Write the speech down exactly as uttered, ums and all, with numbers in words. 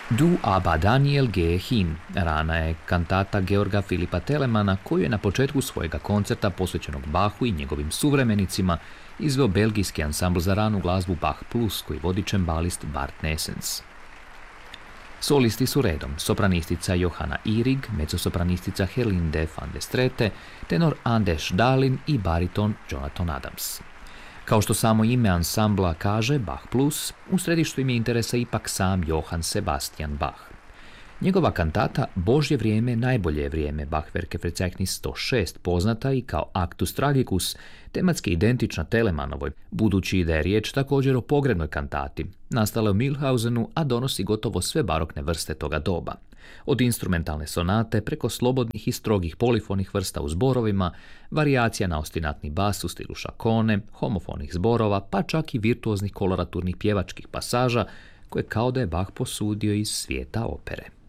Du aber Daniel gehe hin, rana je kantata Georga Filipa Telemana koju je na početku svojega koncerta posvećenog Bachu i njegovim suvremenicima izveo belgijski ansambl za ranu glazbu Bach Plus koji vodi čembalist Bart Nessens. Solisti su redom sopranistica Johanna Ihrig, mezzosopranistica Herlinde van de Strete, tenor Anders Dahlin i bariton Jonathan Adams. Kao što samo ime ansambla kaže, Bach Plus, u središtu im je interesa ipak sam Johann Sebastian Bach. Njegova kantata Božje vrijeme, najbolje je vrijeme, Bachwerke Verzeichnis sto šest, poznata i kao Actus Tragicus, tematski identična Telemanovoj, budući da je riječ također o pogrebnoj kantati, nastala u Milhausenu, a donosi gotovo sve barokne vrste toga doba. Od instrumentalne sonate preko slobodnih i strogih polifonih vrsta u zborovima, varijacija na ostinatni bas u stilu šakone, homofonih zborova, pa čak i virtuoznih koloraturnih pjevačkih pasaža, koje kao da je Bach posudio iz svijeta opere.